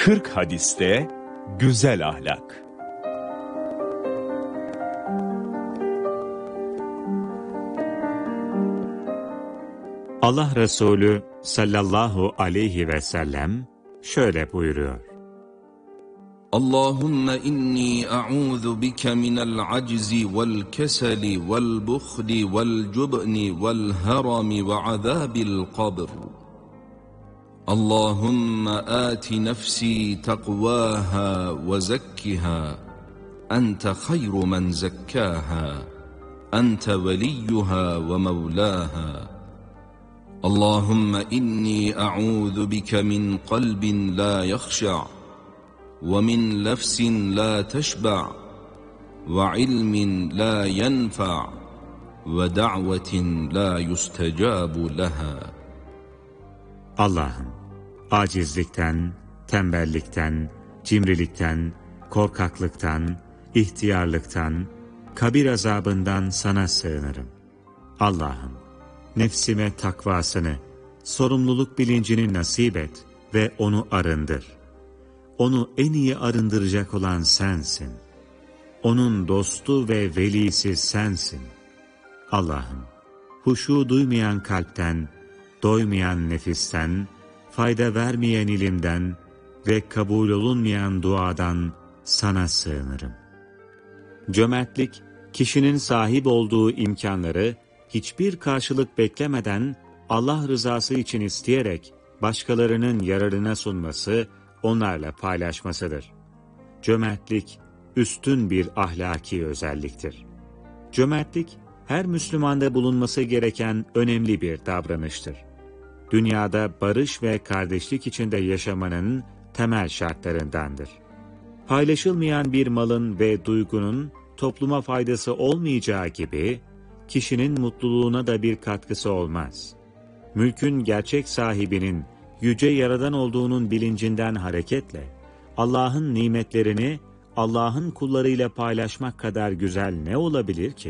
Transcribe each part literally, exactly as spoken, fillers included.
kırk hadiste güzel ahlak. Allah Resulü sallallahu aleyhi ve sellem şöyle buyuruyor. Allahümme inni a'udhu bike minel aczi vel keseli vel bukhli vel cubni vel harami ve azabil kabr. Allahümme ati nefsi takvaha ve zekkiha. Ente hayru men zekkaha. Ente veliyyuha ve mevlaha. Allahümme inni a'udhu bike min kalbin la yakhşa' وَمِنْ لَفْسٍ لَا تَشْبَعْ وَعِلْمٍ لَا يَنْفَعْ وَدَعْوَةٍ لَا يُسْتَجَابُ لَهَا. Allah'ım, acizlikten, tembellikten, cimrilikten, korkaklıktan, ihtiyarlıktan, kabir azabından sana sığınırım. Allah'ım, nefsime takvasını, sorumluluk bilincini nasip et ve onu arındır. Onu en iyi arındıracak olan sensin. Onun dostu ve velisi sensin. Allah'ım, huşu duymayan kalpten, doymayan nefisten, fayda vermeyen ilimden ve kabul olunmayan duadan sana sığınırım. Cömertlik, kişinin sahip olduğu imkanları hiçbir karşılık beklemeden Allah rızası için isteyerek başkalarının yararına sunması, onlarla paylaşmasıdır. Cömertlik, üstün bir ahlaki özelliktir. Cömertlik, her Müslümanda bulunması gereken önemli bir davranıştır. Dünyada barış ve kardeşlik içinde yaşamanın temel şartlarındandır. Paylaşılmayan bir malın ve duygunun topluma faydası olmayacağı gibi, kişinin mutluluğuna da bir katkısı olmaz. Mülkün gerçek sahibinin, yüce Yaradan olduğunun bilincinden hareketle, Allah'ın nimetlerini Allah'ın kullarıyla paylaşmak kadar güzel ne olabilir ki?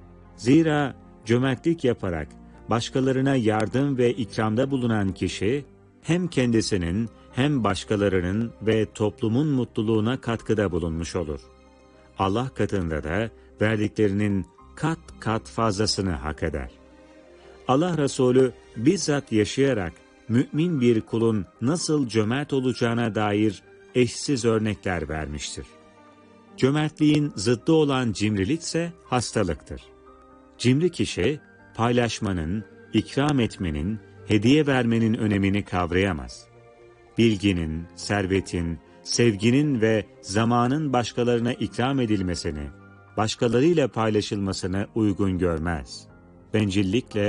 Zira cömertlik yaparak başkalarına yardım ve ikramda bulunan kişi, hem kendisinin hem başkalarının ve toplumun mutluluğuna katkıda bulunmuş olur. Allah katında da verdiklerinin kat kat fazlasını hak eder. Allah Resulü bizzat yaşayarak, mümin bir kulun nasıl cömert olacağına dair eşsiz örnekler vermiştir. Cömertliğin zıddı olan cimrilik ise hastalıktır. Cimri kişi, paylaşmanın, ikram etmenin, hediye vermenin önemini kavrayamaz. Bilginin, servetin, sevginin ve zamanın başkalarına ikram edilmesini, başkalarıyla paylaşılmasını uygun görmez. Bencillikle